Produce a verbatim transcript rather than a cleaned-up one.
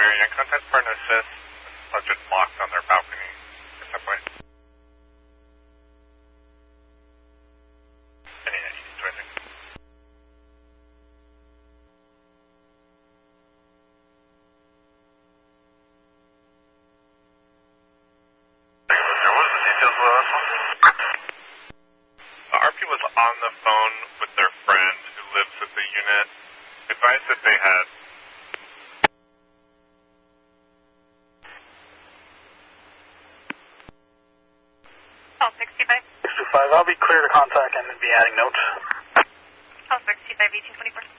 area. Contact for an assist. Subject locked on their balcony. At that point. Any east twenty. What was the details of this one? Uh, R P was on the phone with their friend who lives at the unit. Advised that they had Call sixty-five. sixty-five, I'll be clear to contact and be adding notes. Call sixty-five, eighteen twenty-four.